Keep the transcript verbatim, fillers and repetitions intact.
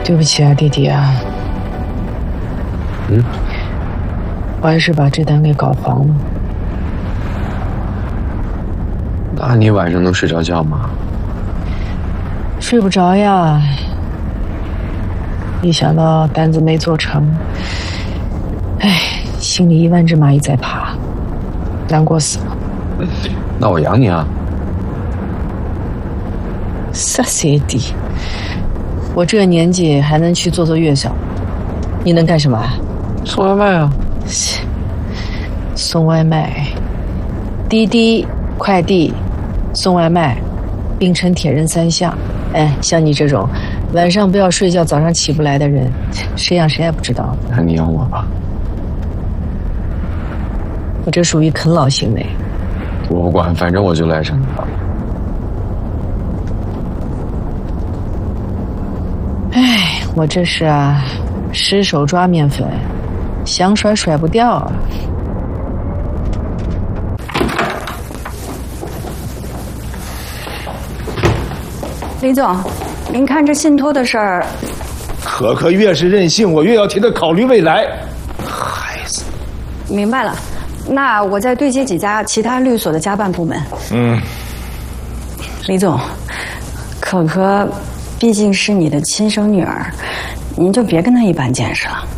对不起啊，弟弟啊。 嗯， 我还是把这单给搞黄了。 那你晚上能睡着觉吗？ 睡不着呀。一想到单子没做成，哎，心里一万只蚂蚁在爬，难过死了。 那我养你啊。 啥谁的？我这个年纪还能去做做月嫂，你能干什么？ 送外卖啊。 送外卖，滴滴、快递、送外卖，并称铁人三项。哎，像你这种晚上不要睡觉，早上起不来的人，谁养谁还不知道。 那你养我吧。 我这属于啃老行为。 我不管，反正我就赖上你了。 哎，我这是啊，失手抓面粉，想甩甩不掉啊。 李总，您看这信托的事儿， 可可越是任性，我越要替他考虑未来。孩子， 明白了。那我再对接几家其他律所的家办部门。 嗯， 李总，可可毕竟是你的亲生女儿，您就别跟她一般见识了。